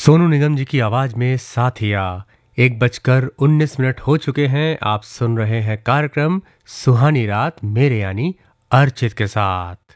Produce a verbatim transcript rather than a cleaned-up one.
सोनू निगम जी की आवाज में साथिया। एक बजकर उन्नीस मिनट हो चुके हैं। आप सुन रहे हैं कार्यक्रम सुहानी रात मेरे यानी अर्चित के साथ।